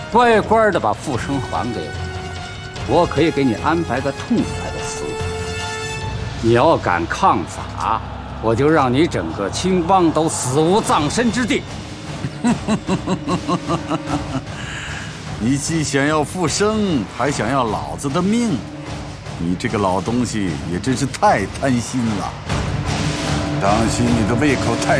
乖乖的把傅生还给我，我可以给你安排个痛快的死法。你要敢抗法，我就让你整个青帮都死无葬身之地。 你既想要复生，还想要老子的命，你这个老东西也真是太贪心了。当心你的胃口太